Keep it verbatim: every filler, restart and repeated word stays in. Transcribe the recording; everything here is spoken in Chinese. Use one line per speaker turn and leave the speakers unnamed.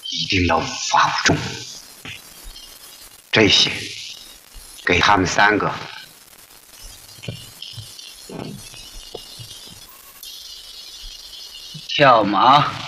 一定要法不中。这些给他们三个。
跳马。